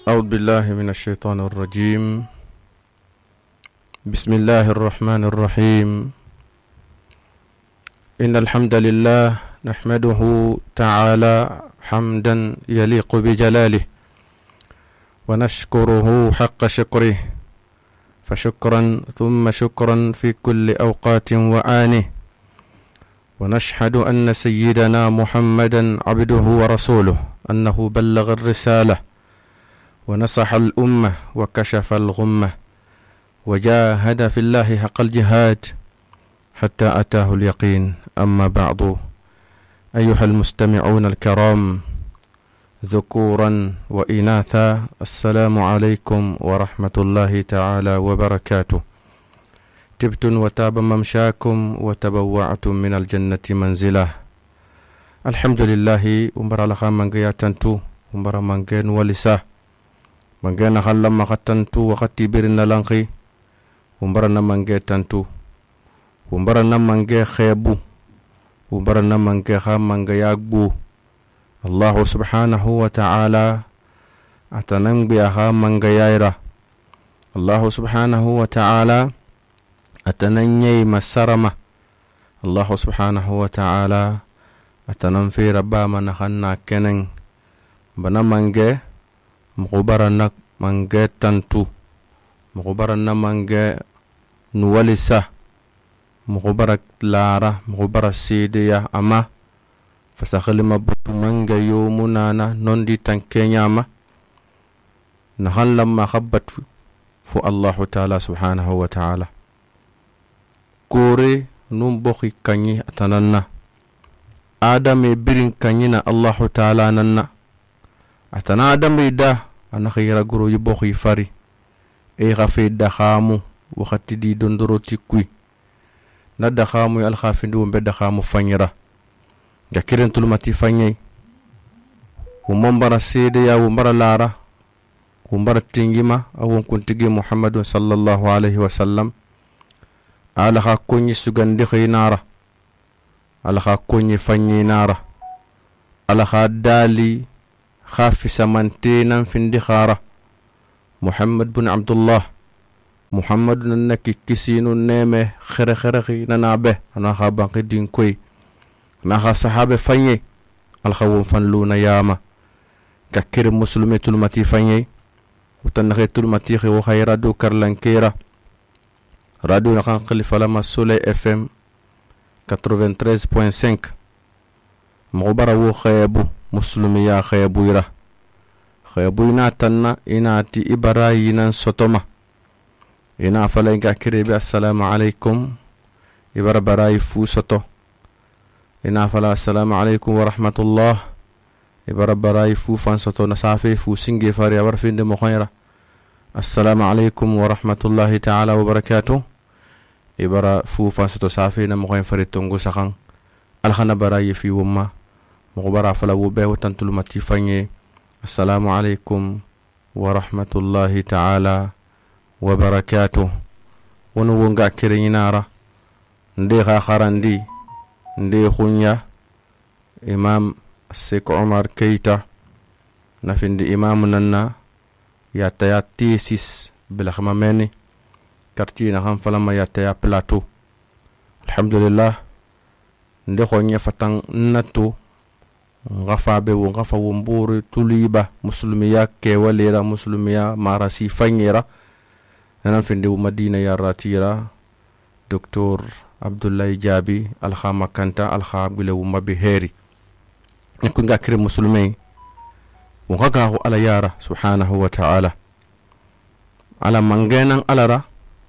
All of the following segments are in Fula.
أعوذ بالله من الشيطان الرجيم. بسم الله الرحمن الرحيم. إن الحمد لله نحمده تعالى حمدا يليق بجلاله ونشكره حق شكره، فشكرا ثم شكرا في كل أوقات وآنه، ونشهد أن سيدنا محمدا عبده ورسوله، أنه بلغ الرسالة ونصح الأمة وكشف الغمة وجاهد في الله حق الجهاد حتى أتاه اليقين. أما بعد، أيها المستمعون الكرام ذكورا وإناثا، السلام عليكم ورحمة الله تعالى وبركاته. تبتم وتاب ممشاكم وتبوعتم من الجنة منزلا. الحمد لله. ومبرا لخا منغيا تنتو ومبرا منغين ولسا منغين خلما مختنتو وقتي برنا لنخي ومبرا نمانغي تنتو ومبرا نمانغي خيبو ومبرا نمانغي خامانغي ياغبو. الله سبحانه وتعالى أتنمبي خامانغي يايرا. الله سبحانه وتعالى أتنني مسرمة. الله سبحانه وتعالى أتننفي ربما نخنا كنن بنا منغي مغبرنا منغي تنتو مغبرنا منغي نولسة مغبرك لارا مغبرك سيدية أما فسخلي مبتو منغي يومنا نندي تنكينياما نخن لما خبت فو الله تعالى سبحانه وتعالى kore nun bokhi kanyi atananna adame birin kanyina Allahu ta'ala nanna atana adame da ana khayra guru yibokhi fari e khafi dakhamu wakati di dondoro tikui na dakhamu al khafindu be dakhamu fanyira jakiren tulmati fanyai umombara sede ya umbara lara umbara tingima awon kuntigi Muhammadun sallallahu alaihi wasallam ala kha kunyi sugandi khinara ala kha kunyi fanyi nara ala kha dali khafi samantina findi khara Muhammad bin Abdullah Muhammad nanaki kisinu neme khere nanabe ana kha banqi din koy na kha sahabe fanyi al khawun fanluna yama kakir muslimatul mati fanyi utanakhitul mati khu khayra do karlankira radio na kan khalifa lama Soleil FM 93.5 mugubara wo khayabu muslumiya khayabuira khayabuina tanna inati ibarayina sotoma ina falenga kirebe assalamu alaikum ibara baray fu soto ina fala assalamu alaikum wa rahmatullah ibara baray fu fan soto na safi fu singe fari abarfinde mo khayra assalamu alaikum wa rahmatullahi ta'ala wa barakatuh ibara fu fasato safi na mo fari tongo sakan alkhana baraye fi wumma mo bara fala wo be watantul matifanye. Assalamu alaikum wa rahmatullahi ta'ala wa barakatuh. Wono wonga kirinara nde kharandi nde khunya imam Sheikh Omar Keita na findi imam nanna ya tayati sis bil khamameni quartier na xam falama yataya plateau. Alhamdulillah nde khonye fatang natu ngafabe wo ngafa womburu tuliba muslimiya ke walira muslimiya marasi fanyira nan finde Madina ya ratira Dr. Abdullah Jabi al khamakanta al khabile wo mabi heri ko ngakire muslimai wo ngaga ala yara subhanahu wa ta'ala ala mangenan alara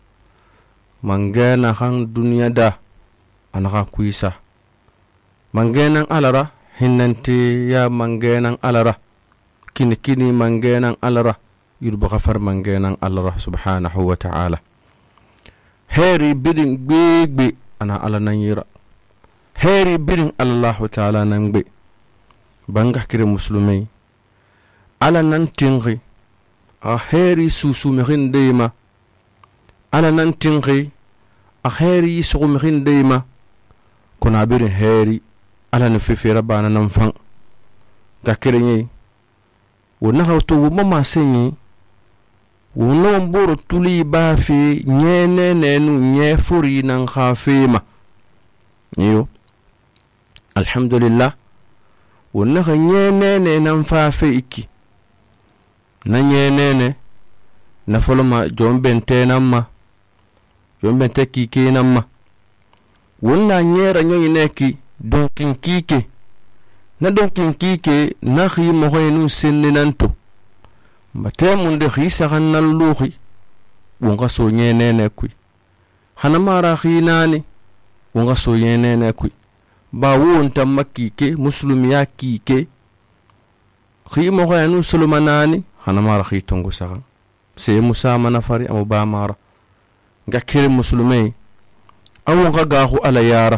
mangena khang dunia da anaka kuisa mangenan alara hinnanti ya mangenan alara kini mangenan alara yurbu ghafar mangenan alara subhanahu wa ta'ala heri bidin gbegbe ana ala nanyira heri bidin Allah ta'ala nangbe banga kire muslimai ala nan tingi a heri susu mehindema ala nan tingi a heri yisugu mehindema kuna birin heri ala nufifi rabana nan fan ga kire nyi wona to mama senyi wona mboro tuli ba fi nyene nenu nye furi nan khafima yo alhamdulillah wona nyene ne nan fa fe iki na nyene ne na foloma jombente namma jombente kike namma wonna nyera nyoyi neki donkin kike na donkin kike na khi mo hoynu senninanto mbate munde khisa kannan luhi wonga so nyene kuy hana mara khinani wonga so nyene kuy ba wonta makike muslumiya kike khi mo hoynu sulumanani hana mara khi tongo saga se musa manafari amu ba mara ngakire muslumai awon ga gahu ala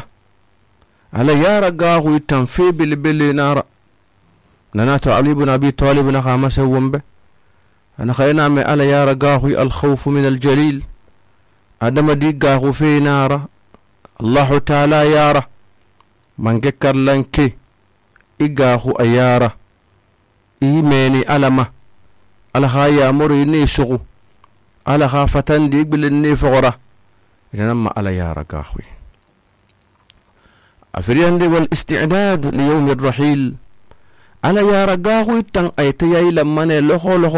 yara gahu tanfi bil nara nanato ali ibn abi talib na khamasa wombe ana khayna me ala yara gahu al khawf min al jalil adama di gahu fi nara allah ta'ala yara man gekkar lanke igahu ayara imeni alama ala khaya muri ni sugu ala khafatan di bil ni fuqra لما على يا رقاخوي أفريان دي والاستعداد ليوم الرحيل على يا رقاخوي تن أيتياي لما لخو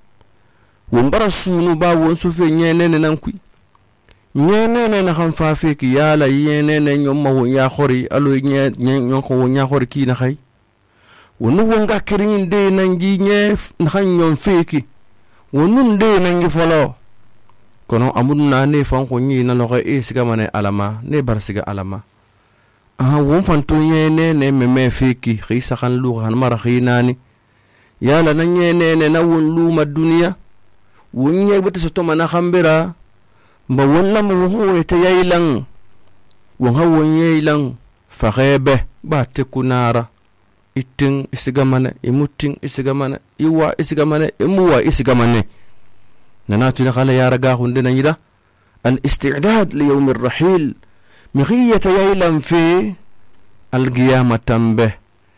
ومبرسونو با ونسوفي نينين ننكوي نينين نخم فافيك يالا ينين يوم يا خوري ألو نينين يا خوري كي نخي ونوغا كرين دي ننجي نخن يوم فيكي ونون دي ننجي فلو kono amunna ne fan ko nyi na lo e siga mane alama ne bar siga alama won fan to nyene ne me fiki khisa kan lu han mara khinani yala na nyene ne na won lu ma dunya won nye bata so to mana khambira ba won lam ho te yailan won ha won yailan fa khebe ba te kunara itin isiga mane imutin isiga mane iwa isiga mane imuwa isiga mane نناتي نخال يا رقاه عندنا يدا الاستعداد ليوم الرحيل مغية ييلن في القيامة تنبه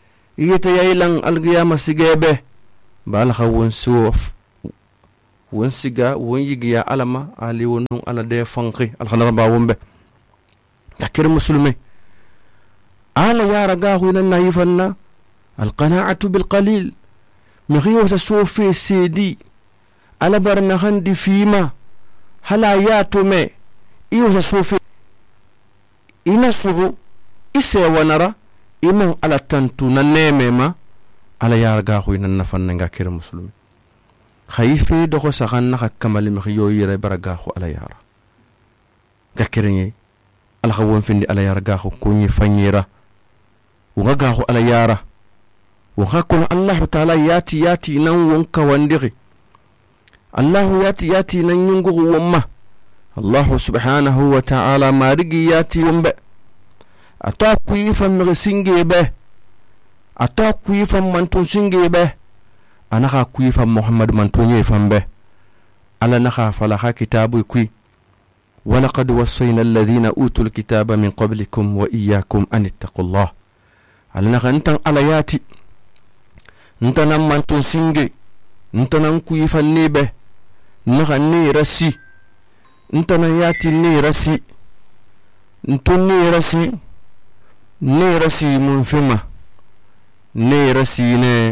ييلن القيامة سيجابه بالخ ونسوف ونسيجا ونيجي علما علي ونون على ده فنقي الخنر باومبه تكير مسلمي على يا رقاه عندنا يفنا القناعة بالقليل مغية تسوف في سيدي ala barna handi fima hala yatume iyo sa sufi ina sugu ise wanara imon ala tantu na nemema ala yarga khu ina nafanna ngakira muslimi khayfi doko saganna kamal mi khiyo yire baraga khu ala yara gakirenye ala khawon findi ala yarga khu kunyi fanyira waga khu ala yara wa kun allah ta'ala yati nan wonka wandiri الله ياتي ننجو وما الله سبحانه وتعالى ما رجي ياتي يومب أتاكوي فمغسينجي به أتاكوي فمنتوسينجي به أنا خاكوي فمحمد منتوني فمبه على نخا فلخا كتابي كوي ولقد وصينا الذين أوتوا الكتاب من قبلكم وإياكم أن اتقوا الله على نخا انتن على ياتي انتن منتوسينجي انتن كوي فنيبه نغني رسي انتنا ياتي نيرسي انتو نيرسي منفمة نيرسي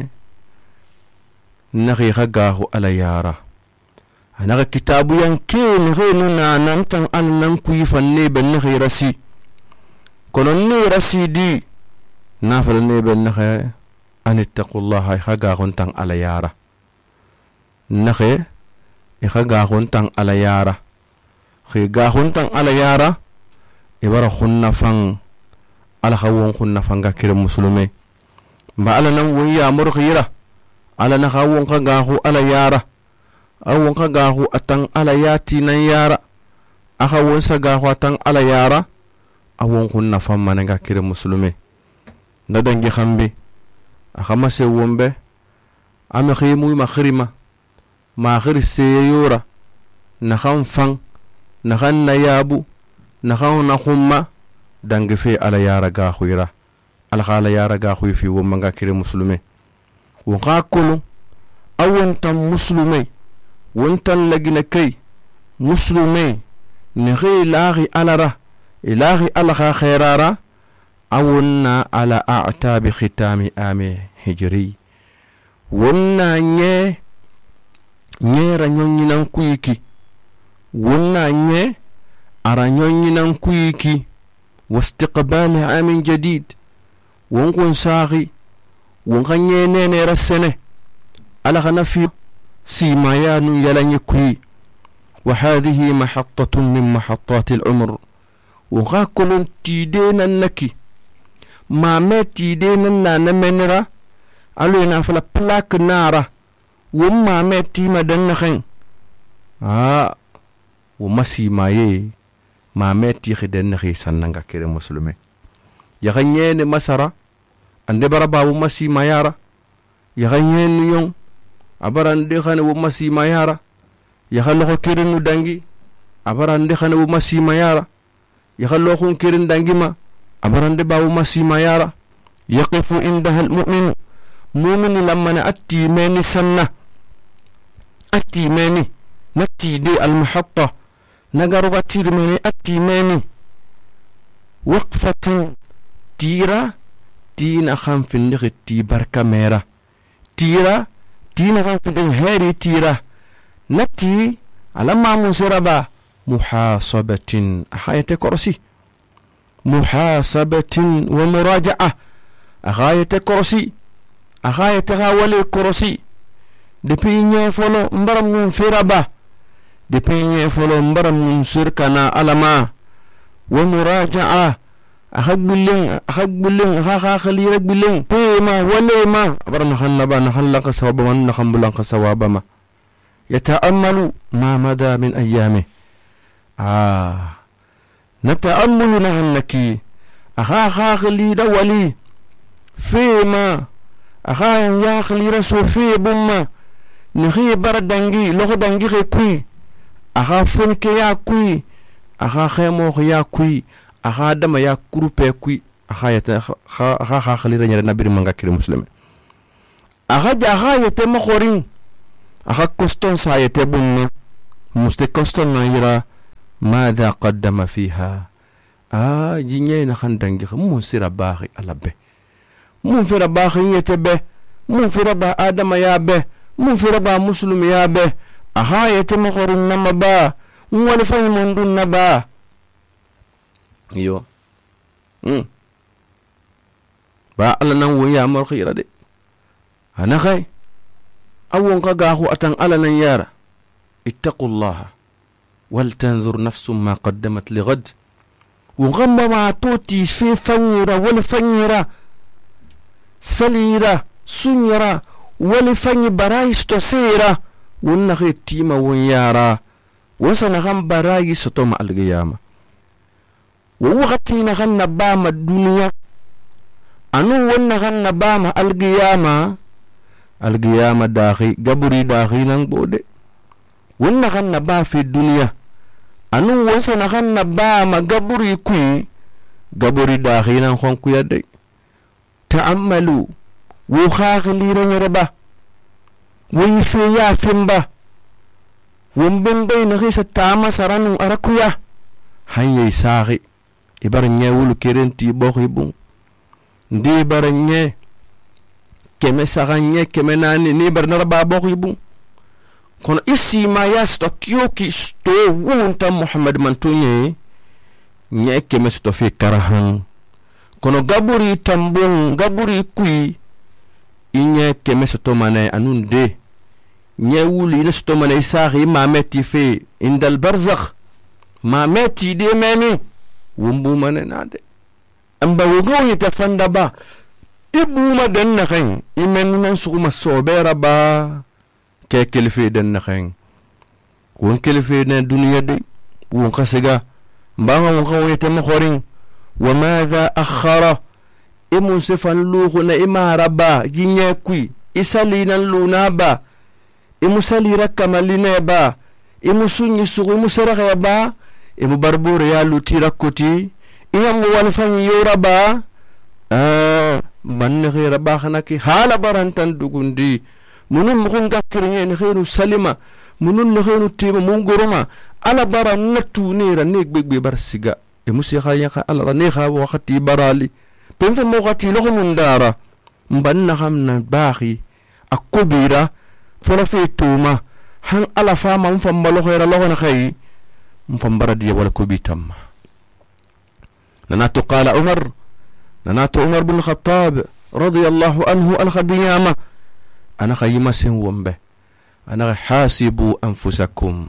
نغي غاغو على يارا انا كتاب ينكين غيننا ننتن ان ننكوي فنيب نغي رسي كونو نيرسي دي نافل نيب نغي ان اتقوا الله غاغو انتن على يارا نغي ikhaga tang ala yara khiga tang ala yara ibara khunna fang ala khawon khunna fanga kire muslume ba ala nan won ya mur khira ala na khawon khaga ala yara awon khaga atang ala yati nan yara akhawon saga atang ala yara awon khunna fam mananga kire muslume ndadangi khambi akhamase wombe ame khimu ma khirima ما غير سيورا نخان فان نخان نيابو نخان نخوما دنگ في على يارا غاخويرا على خالا يارا غاخوي في ومنغا كيري مسلمي وقاكلو awontan muslumai wontan lagina kai muslumai ni ghi laaghi alara ilaaghi alaha khairara awonna ala a'tabi khitami ami hijri wonna nyera nyonyinan kuyiki wonna ara nyonyinan kuyiki واستقبال عام جديد ونكون صاغي ونغني نيني رسنه على غنفي سيمايان يلنكوي وهذه محطة من محطات العمر وغاكل تيدين النكي ما مات تيدين النانا منرا ألونا فلا بلاك نارا وما مات تيما دنخين وما سيمايي ما ماتي خدن خي سننغا كير مسلمي يغنين مسرا عند بربا ومسي مايارا يغنين يون أبران دخان ومسي مايارا يخلوه كيرن دانجي أبران دخان ومسي مايارا يخلوه كيرن دانجي ما أبران دبا ومسي مايارا يقف عندها المؤمن مؤمن لما نأتي ماني سنة أتي ماني نتي دي المحطة نقرغ تيرمني أتيماني وقفة تيرا تينا خام في النغ تيبر كاميرا تيرا تينا خام في النغ هاري تيرا نتي على ما مسربا محاسبة أخاية كرسي محاسبة ومراجعة أخاية كرسي أخاية غاولي كرسي دبيني فلو مبرم فربا دبيني فلو مبرم سركنا ألما ومراجعة أخاك بلين أخاخلي رك بلين بيما وليما أبرا نخلبا نخلق سوابا ونخنبلنق سوابا ما يتأمل ما مدى من أيامه نتأمل نهنكي أخاخلي دولي فيما أخاخلي رسو في بما نخي بردنجي لغ دنجي كوي أخافنك يا كوي أخاخيموخ يا كوي أخادم يا كروبي كوي أخاخلي رنير نبير منغا كري مسلم أخايته مخورين أخا كستون سايته بنا مستكستون نايرا ماذا قدم فيها جيني نخان دنجي منسير باخي ألبه منفر باخي يتبه منفر با آدم يا به منفر با مسلم يا به أخايته مخورين نما با ولفن من دون نبا يو با ألا نو يا مرخيرا دي أنا خي أول قاقه أتن ألا نيارا اتقوا الله ولتنظر نفس ما قدمت لغد وغم ما توتي في فنيرا ولفنيرا سليرا سنيرا ولفني برايس تسيرا ونخي تيما ويارا وسنغم برايس تما القيامة ووقتي نغن نبام الدنيا أنو ونغن نبام القيامة داخي قبري داخي ننبود ونغن نبا في الدنيا أنو وسنغن نبام قبري كوي قبري داخي ننخون كوي يدي تأملوا وخاغلي رنربا ويفيا فنبا ومبين بين غيس التعامى سرانو أركويا هاي ساغي إبارنيا ولو كيرنتي بوخي بون دي بارنيا كمي ساغنيا كمي ناني نيبر نربا بوخي بون كون إسي ما يستو كيوكي ستو وونتا محمد منتوني نيا كمي ستو في كراهن كونو غابوري تنبون غابوري كوي إنيا كمي ستو ماناي أنون دي نيا ولي نستو ماناي ساغي ما متي في عند البرزخ ما متي دي ماني wumbu mane nade amba wogo yitafanda ba ibuma den nakhen imen nan suguma sobera ba ke kelife den nakhen kun kelife den duniya de won kasega mbanga won ko yete mo khorin wa madha akhara imun sifan luhu na imara ba ginye kui isalinan luna ba imusalira kamalina ba imusunyi sugu musara ba imu barbure ya lutira koti iyam walfan yoraba manne khira ba khanaki hala barantan dugundi munun mukun gakkirnye ni khenu salima munun ni khenu tema mungoroma ala bara natu nira ne gbegbe bar siga e musi khaya ka ala ne kha wakati barali penfa mo wakati lo mundara mbanna hamna bahi akubira forofe tuma han ala fama mfambalo khayra lo na khay mfambara diya wala kubitam nanatu qala umar bin khattab radiyallahu anhu al-khadiyama ana khayma sen wombe ana hasibu anfusakum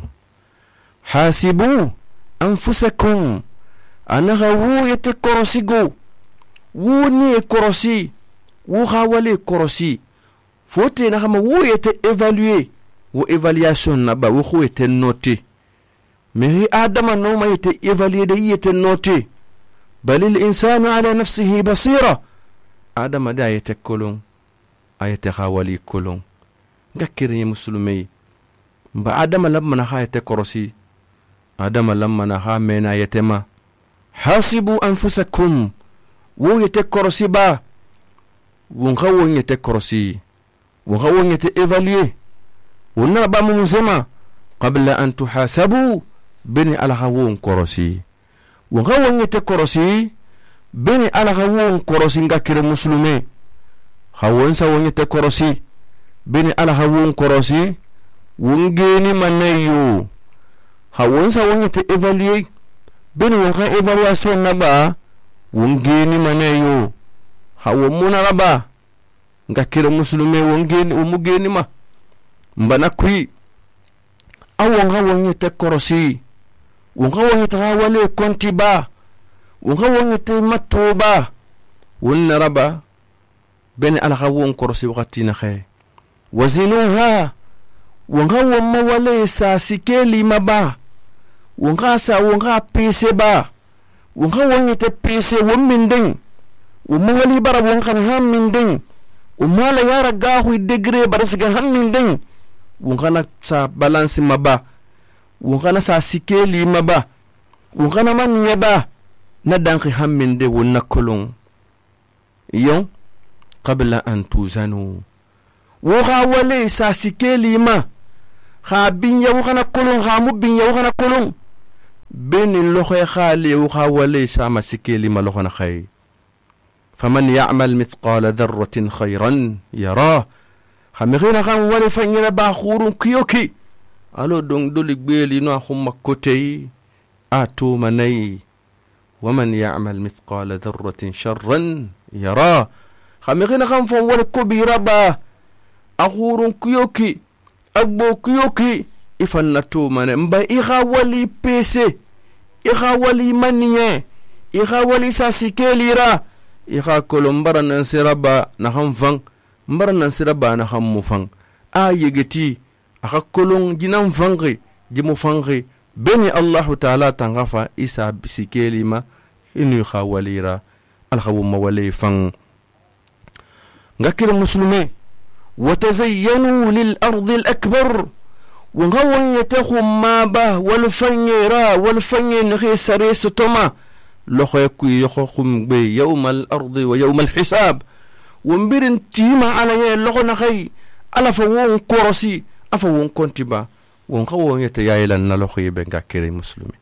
ana wu yete korosigo wu ni korosi wu khawale korosi fote na khama wu yete évaluer wu évaluation na ba wu khu yete noter mais adama no ma yete évaluer de yete noter balil insanu ala nafsihi basira adama da yete kolon ayete khawali kolon ngakiri musulmai ba adama lamma na khayete korosi adama lamma na ha mena yetema hasibu anfusakum wo yete korosi ba won khawon yete korosi won khawon yete évaluer won na ba mu zema qabla an tuhasabu bini ala khawon korosi won khawon yete korosi bini ala khawon korosi ngakiri musulmai khawon sa won yete korosi bini ala khawon korosi won geni manayo khawon sa won yete évaluer bini won kha évaluation na ba won geni manayo khawon munara ba ngakiri musulmai won geni umugeni ma mbana kui awon khawon yete korosi won khawon yete wale konti ba won khawon yete matoba won naraba beni ala khawon korosi wakati na khay wazinuha won khawon mawale sa sikeli maba won khasa won kha pese ba won khawon yete pese won minding won mawali bara won khan ham minding won mala yara gahu degré barasiga ham minding won khana sa balance maba won khana sa sikeli maba won khana man yaba na danki ham minde won nakolon yon qabla an tuzanu wo khawale sa sikeli ma kha binya wo khana kolon kha mu binya wo khana kolon beni lo khali wo khawale sa ma sikeli ma lo khana khay faman ya'mal mithqala dharratin khayran yara khamina khan wale fanyira ba khurun kiyoki alo dong doli gbeli no khumma kotei atu manai waman ya'mal mithqala dharratin sharran yara khamina khan fon wale kubira ba akhurun kiyoki agbo kiyoki ifannatu mane mba ikhawali pese ikhawali maniye ikhawali sasikelira ikha kolombara nan siraba na khamfang mbara nan siraba na khammufang ayegeti akha kolon jinan fangi jimu fangi beni Allah ta'ala tangafa isa bisikelima inu khawalira alkhawma wali fang ngakir muslimi وتزينوا للأرض الأكبر وغوان يتخم ما به والفنيرا والفنين خي سريس توما لخو يكوي يخوخم بي يوم الأرض ويوم الحساب ومبيرن تيما على لخو نخي على فوون كورسي أفوون كونتبا وغوان يتيايلن لخو يبنغا كيري مسلمي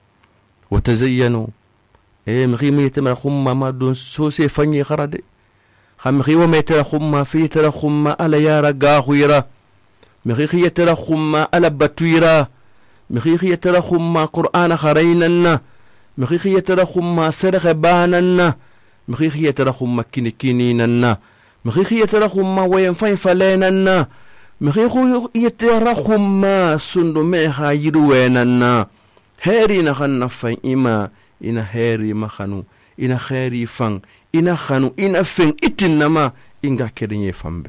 وتزينوا مخيم يتمر خم ما دون سوسي فني خردي خمخي وما يترخم في ترخم على يارا غاخيرا مخيخي يترخم على بتويرا مخيخي يترخم قرآن خريننا مخيخي يترخم سرخ باننا مخيخي يترخم كينيننا مخيخي يترخم وينفين فليننا مخيخي يترخم سندميها يرويننا هاري نخن فين إما إنا هاري مخنو إنا خيري فان ina khanu ina fen itinama inga kerinye fambe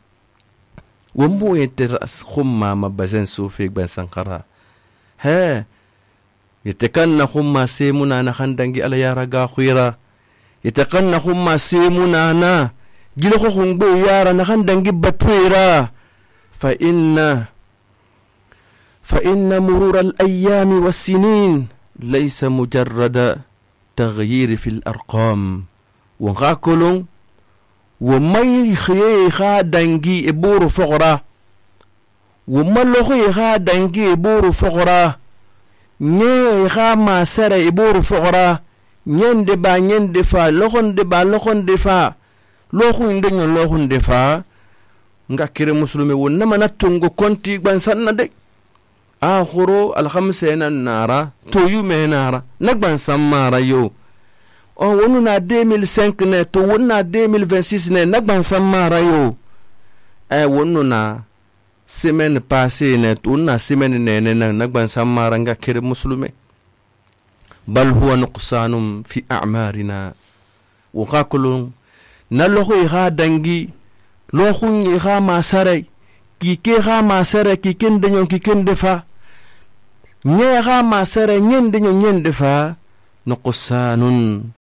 wambo yetera khumma mabazen sufi ban sankara he yatakanna khumma semuna na khandangi ala yara ga khira yatakanna khumma semuna na gilo khumbo yara na khandangi batwira fa inna murur al-ayyam was-sinin laysa mujarrada taghyir fi al-arqam wonga kolon wo mai khiye kha dangi iburu foqra wo malokhi kha dangi iburu foqra nye kha masara iburu foqra nyende ba nyende fa lokhonde ba lokhonde fa lokhunde nyon lokhunde fa nga kire muslimi wonna manatungo konti ban sanna de akhuru al-khamsina nara to yume nara nagban samara yo o wonu na 2005 ne to wonna 2026 ne nagban samara yo wonu na semaine passée ne to na semaine ne nagban samara nga kire muslimi bal huwa nuqsanum fi a'marina wa qakulun nalokhi kha dangi lokhun kha masare kike kha masare kiken denyo kiken defa nye kha masare nyende nyo nyende fa nuqsanun